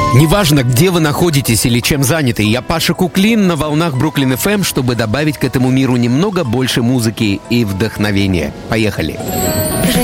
Неважно, где вы находитесь или чем заняты, я Паша Куклин на волнах Бруклин FM, чтобы добавить к этому миру немного больше музыки и вдохновения. Поехали!